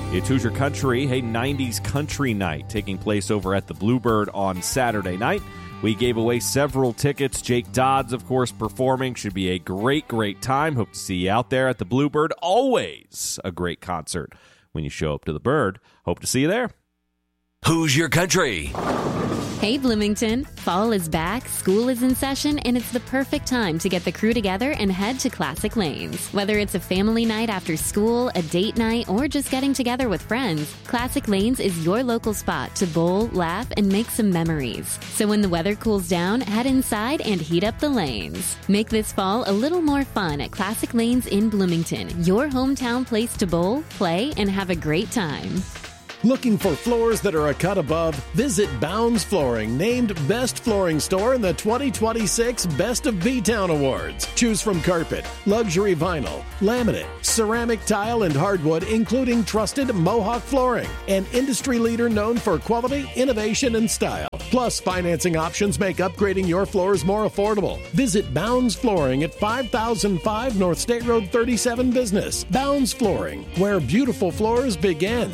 It's Hoosier Country, a 90s country night taking place over at the Bluebird on Saturday night. We gave away several tickets. Jake Dodds, of course, performing. Should be a great, great time. Hope to see you out there at the Bluebird. Always a great concert when you show up to the Bird. Hope to see you there. Hoosier Country. Hey Bloomington, fall is back, school is in session, and it's the perfect time to get the crew together and head to Classic Lanes. Whether it's a family night after school, a date night, or just getting together with friends, Classic Lanes is your local spot to bowl, laugh, and make some memories. So when the weather cools down, head inside and heat up the lanes. Make this fall a little more fun at Classic Lanes in Bloomington, your hometown place to bowl, play, and have a great time. Looking for floors that are a cut above? Visit Bounds Flooring, named Best Flooring Store in the 2026 Best of B-Town Awards. Choose from carpet, luxury vinyl, laminate, ceramic tile, and hardwood, including trusted Mohawk Flooring, an industry leader known for quality, innovation, and style. Plus, financing options make upgrading your floors more affordable. Visit Bounds Flooring at 5005 North State Road 37 Business. Bounds Flooring, where beautiful floors begin.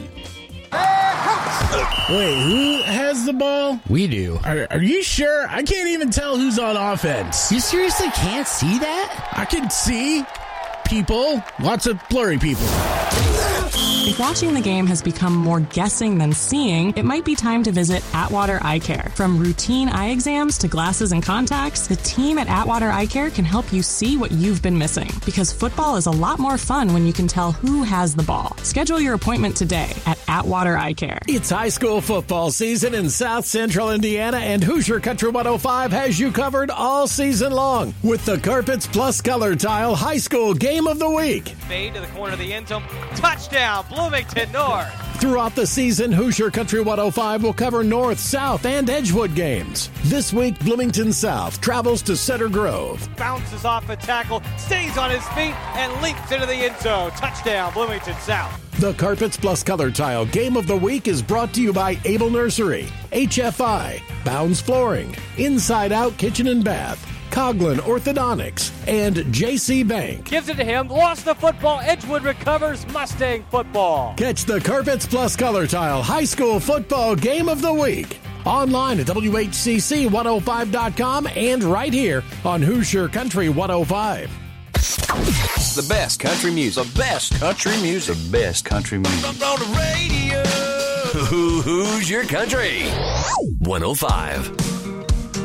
Wait, who has the ball? We do. Are you sure? I can't even tell who's on offense. You seriously can't see that? I can see people. Lots of blurry people. If watching the game has become more guessing than seeing, it might be time to visit Atwater Eye Care. From routine eye exams to glasses and contacts, the team at Atwater Eye Care can help you see what you've been missing. Because football is a lot more fun when you can tell who has the ball. Schedule your appointment today at Atwater Eye Care. It's high school football season in South Central Indiana, and Hoosier Country 105 has you covered all season long with the Carpets Plus Color Tile High School Game of the Week. Fade to the corner of the end zone. Touchdown, Bloomington North. Throughout the season, Hoosier Country 105 will cover North, South, and Edgewood games. This week, Bloomington South travels to Cedar Grove. Bounces off a tackle, stays on his feet, and leaps into the end zone. Touchdown, Bloomington South. The Carpets Plus Color Tile Game of the Week is brought to you by Able Nursery, HFI, Bounds Flooring, Inside Out Kitchen and Bath, Coughlin Orthodontics, and JC Bank. Gives it to him, lost the football, Edgewood recovers, Mustang football. Catch the Carpets Plus Color Tile High School Football Game of the Week online at WHCC105.com and right here on Hoosier Country 105. The best country music. The best country music. The best country music. On the radio. Hoosier Country 105.